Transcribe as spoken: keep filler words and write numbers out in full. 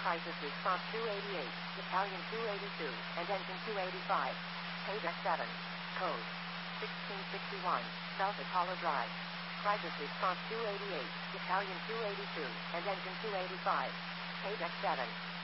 Crisis Response two eighty-eight, Italian two eighty-two, and Engine two eighty-five. Paydeck seven. Code sixteen sixty-one, South Apollo Drive. Crisis Response two eighty-eight, Italian two eighty-two, and Engine two eighty-five. Paydeck seven.